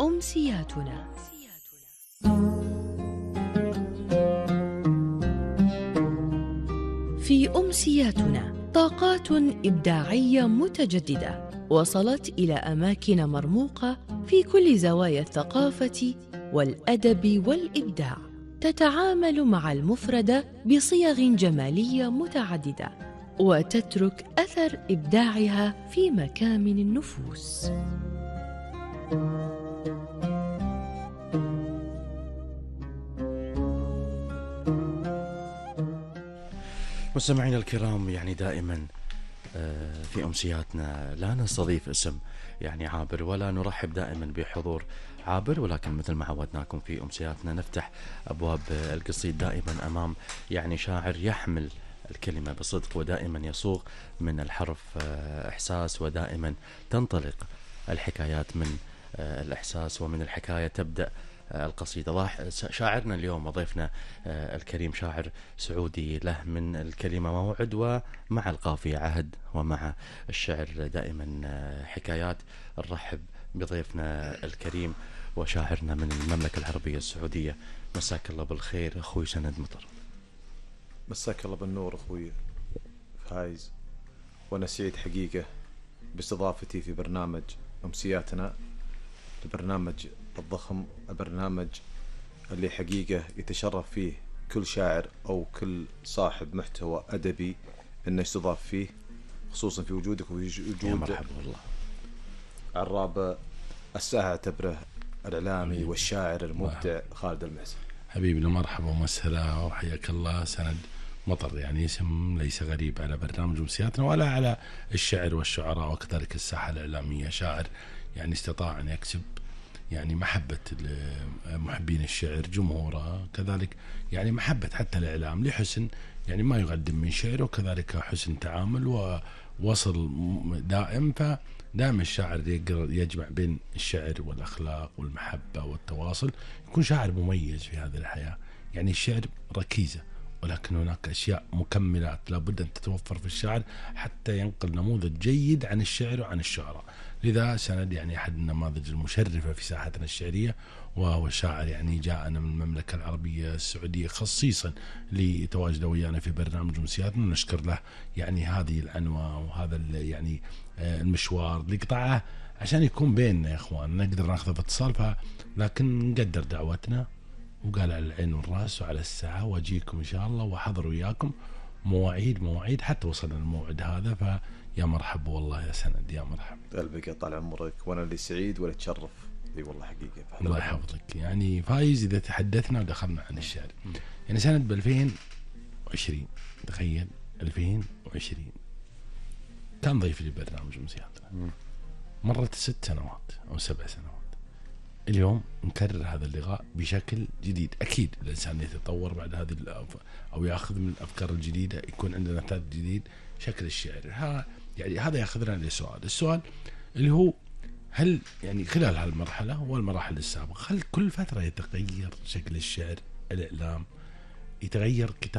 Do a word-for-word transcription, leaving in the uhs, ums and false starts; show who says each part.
Speaker 1: أمسياتنا. في أمسياتنا طاقات إبداعية متجددة وصلت إلى أماكن مرموقة في كل زوايا الثقافة والأدب والإبداع، تتعامل مع المفردة بصيغ جمالية متعددة وتترك أثر إبداعها في مكامن النفوس.
Speaker 2: مستمعينا الكرام، يعني دائما في أمسياتنا لا نستضيف اسم يعني عابر ولا نرحب دائما بحضور عابر، ولكن مثل ما عودناكم في أمسياتنا نفتح أبواب القصيد دائما أمام يعني شاعر يحمل الكلمة بصدق ودائما يصوغ من الحرف إحساس، ودائما تنطلق الحكايات من الإحساس ومن الحكاية تبدأ القصيدة. شاعرنا اليوم وضيفنا الكريم شاعر سعودي له من الكلمة موعد ومع القافية عهد ومع الشعر دائما حكايات. نرحب بضيفنا الكريم وشاعرنا من المملكة العربية السعودية. مساك الله بالخير أخوي سند مطر.
Speaker 3: مساك الله بالنور أخوي فايز، وأنا سعيد حقيقة باستضافتي في برنامج أمسياتنا، البرنامج الضخم، البرنامج اللي حقيقة يتشرف فيه كل شاعر أو كل صاحب محتوى أدبي إنه يستضاف فيه، خصوصا في وجودك ووجود
Speaker 2: مرحبا والله
Speaker 3: عراب الساعة اعتبره الإعلامي والشاعر المبدع خالد المحسن.
Speaker 4: حبيبي مرحبا ومسهلا وحياك الله سند مطر، يعني اسم ليس غريب على برنامج أمسياتنا ولا على الشعر والشعراء وكذلك الساحة الإعلامية. شاعر يعني استطاع أن يكسب يعني محبة محبين الشعر جمهوره، كذلك يعني محبة حتى الإعلام لحسن يعني ما يقدم من شعر، وكذلك حسن تعامل ووصل دائم. فدائما الشاعر يقدر يجمع بين الشعر والأخلاق والمحبة والتواصل، يكون شاعر مميز في هذه الحياة. يعني الشعر ركيزة، ولكن هناك أشياء مكملات لابد أن تتوفر في الشاعر حتى ينقل نموذج جيد عن الشعر وعن الشعراء. لذا سند يعني أحد النماذج المشرفة في ساحتنا الشعرية، وهو شاعر يعني جاءنا من المملكة العربية السعودية خصيصا لتواجد ويانا في برنامج أمسياتنا. نشكر له يعني هذه العنوة وهذا يعني المشوار اللي قطعه عشان يكون بيننا يا إخوان نقدر ناخذ باتصال، لكن نقدر دعوتنا وقال على العين والراس وعلى الساعة واجيكم إن شاء الله، وحضر وياكم مواعيد مواعيد حتى وصلنا الموعد هذا. فيا مرحب والله يا سند، يا مرحب.
Speaker 3: قلبك طال عمرك، وانا اللي سعيد ولا تشرف. اي والله حقيقة
Speaker 4: الله يحفظك. يعني فايز إذا تحدثنا ودخلنا عن الشعر، يعني سند بألفين وعشرين، تخيل ألفين وعشرين كان ضيف لبرنامج أمسياتنا، مرت ست سنوات أو سبع سنوات. اليوم نكرر هذا اللقاء بشكل جديد. أكيد الإنسان يتطور بعد هذه أو يأخذ من الأفكار الجديدة، يكون عندنا نتاج جديد. شكل الشعر ها يعني هذا يأخذنا لسؤال، السؤال اللي هو هل يعني خلال هالمرحلة والمراحل السابقة هل كل فترة يتغير شكل الشعر؟ الإعلام يتغير، كتاب